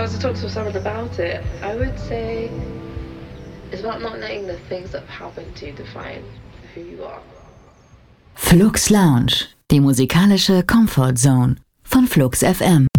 was to talk to someone about it, I would say it's about not letting the things that happen to you define who you are. Flux Lounge, die musikalische Comfort Zone von Flux FM.